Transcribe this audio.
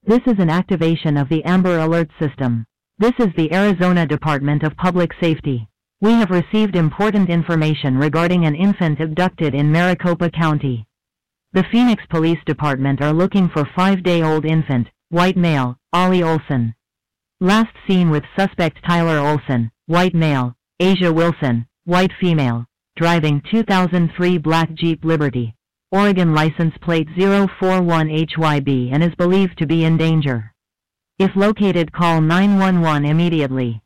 This is an activation of the Amber Alert system. This is the Arizona Department of Public Safety. We have received important information regarding an infant abducted in Maricopa County. The Phoenix Police Department are looking for 5-day-old infant, white male, Ollie Olson. Last seen with suspect Tyler Olson, white male, Asia Wilson, white female, driving 2003 black Jeep Liberty, Oregon license plate 041HYB and is believed to be in danger. If located, call 911 immediately.